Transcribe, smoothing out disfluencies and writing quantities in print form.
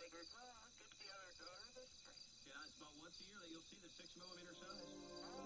figures, well, I'll get the other daughter this spring. Yeah, it's about once a year that you'll see the 6 millimeter size.